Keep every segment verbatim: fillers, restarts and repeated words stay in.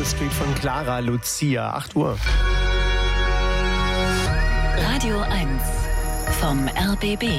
Street von Clara Lucia. acht Uhr. Radio eins vom R B B.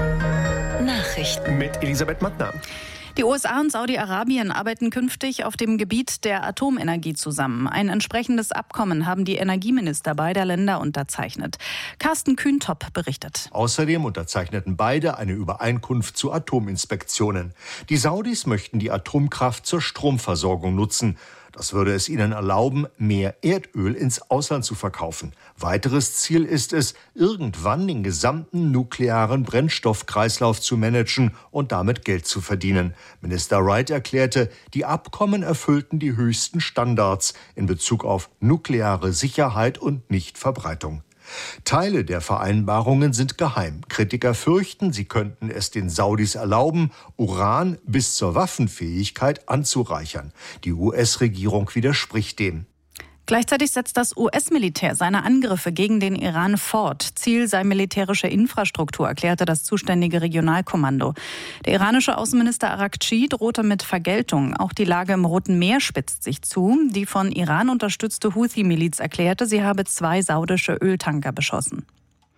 Nachrichten. Mit Elisabeth Mattner. Die U S A und Saudi-Arabien arbeiten künftig auf dem Gebiet der Atomenergie zusammen. Ein entsprechendes Abkommen haben die Energieminister beider Länder unterzeichnet. Carsten Kühntop berichtet. Außerdem unterzeichneten beide eine Übereinkunft zu Atominspektionen. Die Saudis möchten die Atomkraft zur Stromversorgung nutzen. Das würde es ihnen erlauben, mehr Erdöl ins Ausland zu verkaufen. Weiteres Ziel ist es, irgendwann den gesamten nuklearen Brennstoffkreislauf zu managen und damit Geld zu verdienen. Minister Wright erklärte, die Abkommen erfüllten die höchsten Standards in Bezug auf nukleare Sicherheit und Nichtverbreitung. Teile der Vereinbarungen sind geheim. Kritiker fürchten, sie könnten es den Saudis erlauben, Uran bis zur Waffenfähigkeit anzureichern. Die U S-Regierung widerspricht dem. Gleichzeitig setzt das U S-Militär seine Angriffe gegen den Iran fort. Ziel sei militärische Infrastruktur, erklärte das zuständige Regionalkommando. Der iranische Außenminister Araghchi drohte mit Vergeltung. Auch die Lage im Roten Meer spitzt sich zu. Die von Iran unterstützte Houthi-Miliz erklärte, sie habe zwei saudische Öltanker beschossen.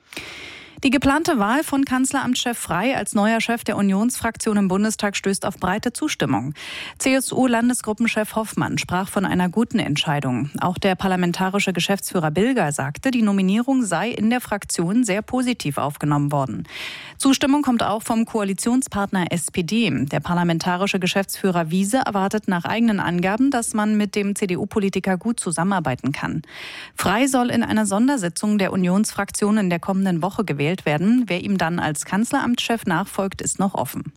Die geplante Wahl von Kanzleramtschef Frey als neuer Chef der Unionsfraktion im Bundestag stößt auf breite Zustimmung. C S U-Landesgruppenchef Hoffmann sprach von einer guten Entscheidung. Auch der parlamentarische Geschäftsführer Bilger sagte, die Nominierung sei in der Fraktion sehr positiv aufgenommen worden. Zustimmung kommt auch vom Koalitionspartner S P D. Der parlamentarische Geschäftsführer Wiese erwartet nach eigenen Angaben, dass man mit dem C D U-Politiker gut zusammenarbeiten kann. Frey soll in einer Sondersitzung der Unionsfraktion in der kommenden Woche gewählt werden. Wer ihm dann als Kanzleramtschef nachfolgt, ist noch offen.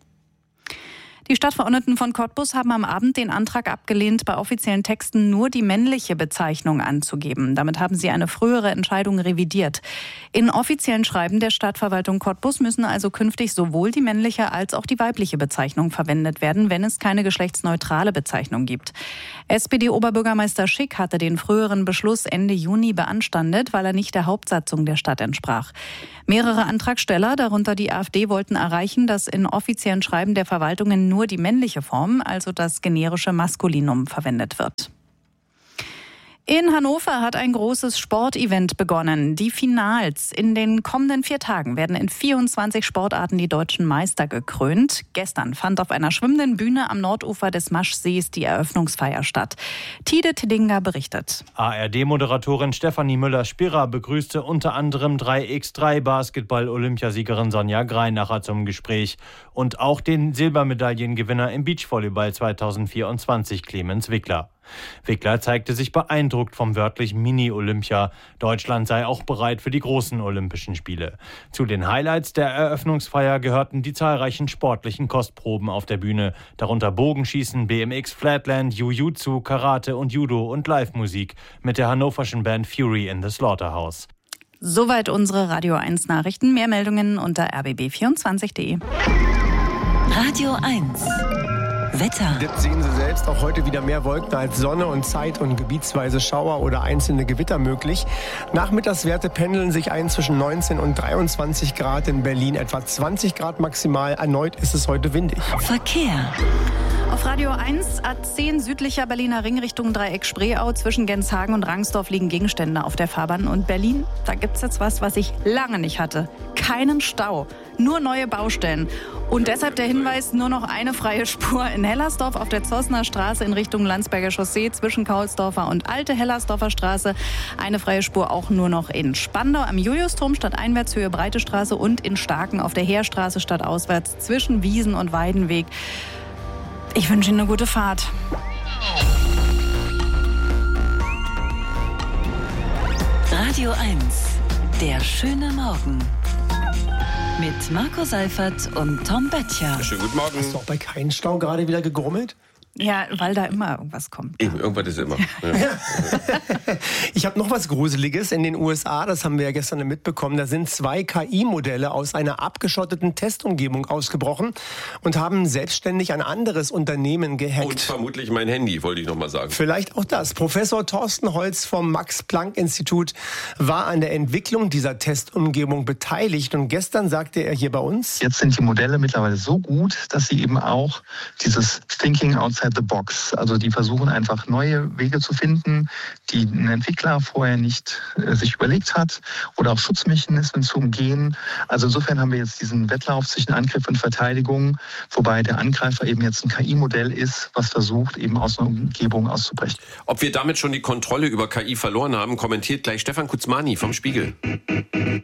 Die Stadtverordneten von Cottbus haben am Abend den Antrag abgelehnt, bei offiziellen Texten nur die männliche Bezeichnung anzugeben. Damit haben sie eine frühere Entscheidung revidiert. In offiziellen Schreiben der Stadtverwaltung Cottbus müssen also künftig sowohl die männliche als auch die weibliche Bezeichnung verwendet werden, wenn es keine geschlechtsneutrale Bezeichnung gibt. S P D-Oberbürgermeister Schick hatte den früheren Beschluss Ende Juni beanstandet, weil er nicht der Hauptsatzung der Stadt entsprach. Mehrere Antragsteller, darunter die AfD, wollten erreichen, dass in offiziellen Schreiben der Verwaltungen nur die männliche Form, also das generische Maskulinum, verwendet wird. In Hannover hat ein großes Sportevent begonnen. Die Finals. In den kommenden vier Tagen werden in vierundzwanzig Sportarten die deutschen Meister gekrönt. Gestern fand auf einer schwimmenden Bühne am Nordufer des Maschsees die Eröffnungsfeier statt. Tide Tidinga berichtet. A R D-Moderatorin Stefanie Müller-Spira begrüßte unter anderem drei mal drei Basketball-Olympiasiegerin Sonja Greinacher zum Gespräch und auch den Silbermedaillengewinner im Beachvolleyball zweitausendvierundzwanzig Clemens Wickler. Wickler zeigte sich beeindruckt vom wörtlich Mini-Olympia. Deutschland sei auch bereit für die großen Olympischen Spiele. Zu den Highlights der Eröffnungsfeier gehörten die zahlreichen sportlichen Kostproben auf der Bühne, darunter Bogenschießen, B M X, Flatland, Jiu-Jitsu, Karate und Judo und Live-Musik mit der hannoverschen Band Fury in the Slaughterhouse. Soweit unsere Radio eins Nachrichten. Mehr Meldungen unter r b b vierundzwanzig punkt de. Radio eins. Wetter. Das sehen Sie selbst, auch heute wieder mehr Wolken als Sonne und Zeit- und gebietsweise Schauer oder einzelne Gewitter möglich. Nachmittagswerte pendeln sich ein zwischen neunzehn und dreiundzwanzig Grad in Berlin, etwa zwanzig Grad maximal. Erneut ist es heute windig. Verkehr. Auf Radio eins, A zehn südlicher Berliner Ring Richtung Dreieck Spreeau. Zwischen Genshagen und Rangsdorf liegen Gegenstände auf der Fahrbahn. Und Berlin, da gibt's jetzt was, was ich lange nicht hatte. Keinen Stau, nur neue Baustellen. Und deshalb der Hinweis, nur noch eine freie Spur in Hellersdorf auf der Zossner Straße in Richtung Landsberger Chaussee zwischen Kaulsdorfer und Alte Hellersdorfer Straße. Eine freie Spur auch nur noch in Spandau am Juliusturm stadteinwärts Höhe Breite Straße und in Starken auf der Heerstraße stadtauswärts zwischen Wiesen und Weidenweg. Ich wünsche Ihnen eine gute Fahrt. Radio eins, der schöne Morgen. Mit Marco Seifert und Tom Böttcher. Schönen guten Morgen. Hast du auch bei keinem Stau gerade wieder gegrummelt? Ja, weil da immer irgendwas kommt. Eben, irgendwas ist immer. Ja. Ich habe noch was Gruseliges in den U S A, das haben wir ja gestern mitbekommen. Da sind zwei K I-Modelle aus einer abgeschotteten Testumgebung ausgebrochen und haben selbstständig ein anderes Unternehmen gehackt. Und vermutlich mein Handy, wollte ich noch mal sagen. Vielleicht auch das. Professor Thorsten Holz vom Max-Planck-Institut war an der Entwicklung dieser Testumgebung beteiligt. Und gestern sagte er hier bei uns: Jetzt sind die Modelle mittlerweile so gut, dass sie eben auch dieses Thinking Outside outside the box. Also die versuchen einfach neue Wege zu finden, die ein Entwickler vorher nicht äh, sich überlegt hat, oder auch Schutzmechanismen zu umgehen. Also insofern haben wir jetzt diesen Wettlauf zwischen Angriff und Verteidigung, wobei der Angreifer eben jetzt ein K I-Modell ist, was versucht, eben aus einer Umgebung auszubrechen. Ob wir damit schon die Kontrolle über K I verloren haben, kommentiert gleich Stefan Kuzmani vom Spiegel.